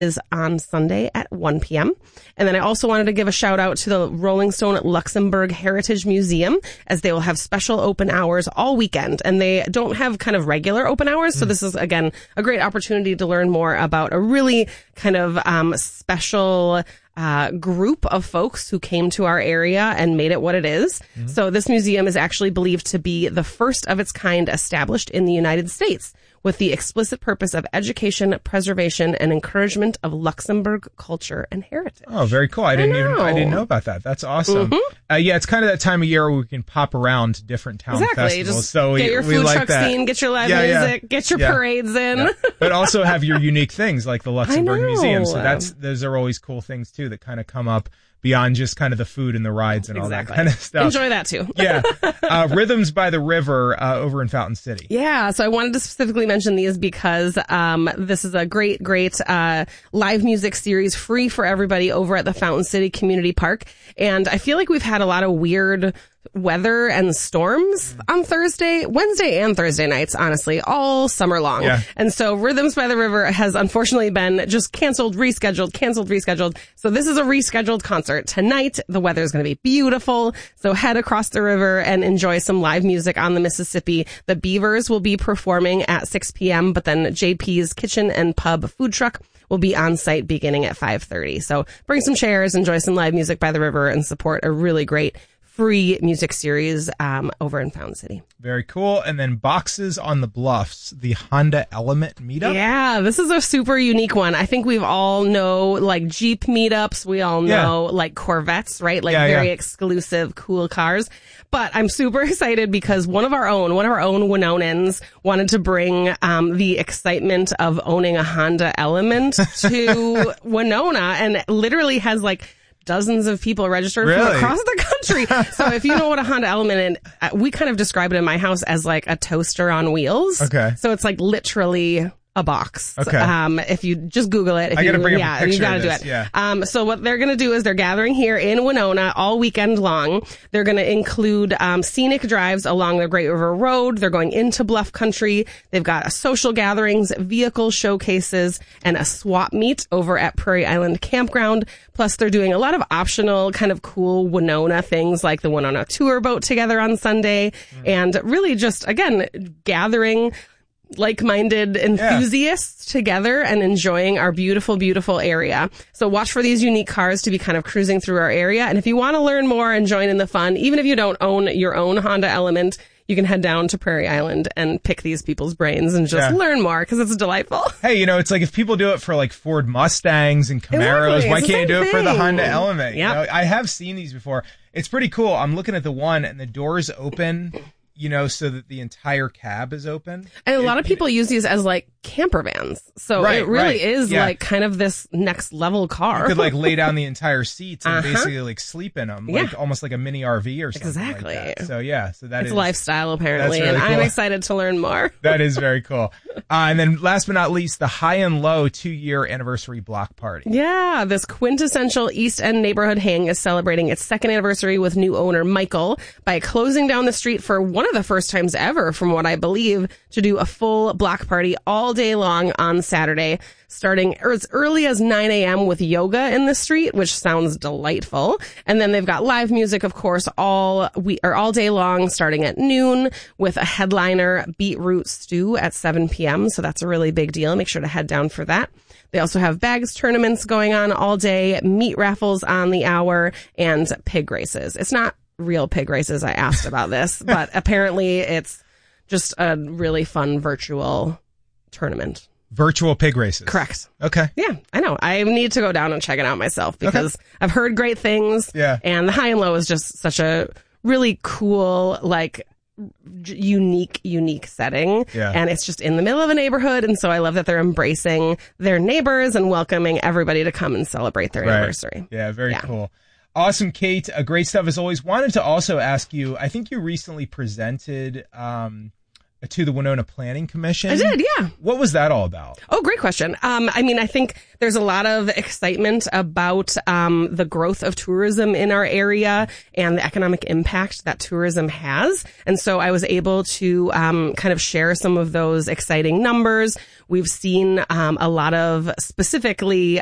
is on Sunday at 1 p.m. And then I also wanted to give a shout out to the Rolling Stone Luxembourg Heritage Museum, as they will have special open hours all weekend. And they don't have kind of regular open hours. So this is, again, a great opportunity to learn more about a really kind of special group of folks who came to our area and made it what it is. So this museum is actually believed to be the first of its kind established in the United States, with the explicit purpose of education, preservation, and encouragement of Luxembourg culture and heritage. Oh, very cool. I didn't know about that. That's awesome. Yeah, it's kind of that time of year where we can pop around to different town festivals. Just so get your food like truck that. scene, get your live music, get your parades in. Yeah. But also have your unique things like the Luxembourg Museum. So those are always cool things too that kind of come up beyond just kind of the food and the rides and all that kind of stuff. Enjoy that too. Yeah. Rhythms by the River over in Fountain City. Yeah. So I wanted to specifically mention these because this is a great live music series, free for everybody, over at the Fountain City Community Park. And I feel like we've had a lot of weird weather and storms on Wednesday and Thursday nights, honestly, all summer long. Yeah. And so Rhythms by the River has unfortunately been just canceled, rescheduled. So this is a rescheduled concert. Tonight, the weather is going to be beautiful. So head across the river and enjoy some live music on the Mississippi. The Beavers will be performing at 6 p.m., but then JP's Kitchen and Pub food truck will be on site beginning at 5:30. So bring some chairs, enjoy some live music by the river, and support a really great free music series over in Fountain City. Very cool. And then Boxes on the Bluffs, the Honda Element meetup. Yeah, this is a super unique one. I think we've all know like Jeep meetups. We all know like Corvettes, right? Like very exclusive, cool cars. But I'm super excited because one of our own Winonans wanted to bring the excitement of owning a Honda Element to Winona, and literally has like dozens of people registered from across the country. So if you know what a Honda Element is, we kind of describe it in my house as like a toaster on wheels. Okay. So it's like literally a box. Okay. If you just Google it. I gotta bring up a picture you gotta of this. do it. So what they're gonna do is they're gathering here in Winona all weekend long. They're gonna include scenic drives along the Great River Road. They're going into Bluff Country. They've got social gatherings, vehicle showcases, and a swap meet over at Prairie Island Campground. Plus, they're doing a lot of optional kind of cool Winona things like the Winona Tour Boat together on Sunday. And really just, again, gathering like-minded enthusiasts together and enjoying our beautiful, beautiful area. So watch for these unique cars to be kind of cruising through our area. And if you want to learn more and join in the fun, even if you don't own your own Honda Element, you can head down to Prairie Island and pick these people's brains and just learn more, because it's delightful. Hey, it's like if people do it for like Ford Mustangs and Camaros, why can't you do it for the Honda Element? Yep. I have seen these before. It's pretty cool. I'm looking at the one and the doors open, so that the entire cab is open. And a lot of people use these as like camper vans. So it really is like kind of this next level car. You could like lay down the entire seats and basically like sleep in them, like almost like a mini RV or something. Exactly. Like that. So it's a lifestyle apparently, really and cool. I'm excited to learn more. That is very cool. And then last but not least, the High and Low 2-year anniversary block party. Yeah, this quintessential East End neighborhood hang is celebrating its second anniversary with new owner Michael by closing down the street for one of the first times ever, from what I believe, to do a full block party all day long on Saturday, starting as early as 9 a.m. with yoga in the street, which sounds delightful. And then they've got live music, of course, all day long, starting at noon with a headliner, Beetroot Stew, at 7 p.m. So that's a really big deal. Make sure to head down for that. They also have bags tournaments going on all day, meat raffles on the hour, and pig races. It's not real pig races. I asked about this, but apparently it's just a really fun virtual tournament. Virtual pig races. Correct. Okay. Yeah, I know. I need to go down and check it out myself, because I've heard great things. Yeah. And the High and Low is just such a really cool, like, unique setting. Yeah. And it's just in the middle of a neighborhood. And so I love that they're embracing their neighbors and welcoming everybody to come and celebrate their anniversary. Yeah, very cool. Awesome, Kate. Great stuff as always. Wanted to also ask you, I think you recently presented to the Winona Planning Commission. I did, yeah. What was that all about? Oh, great question. I think there's a lot of excitement about the growth of tourism in our area and the economic impact that tourism has. And so I was able to kind of share some of those exciting numbers. We've seen a lot of specifically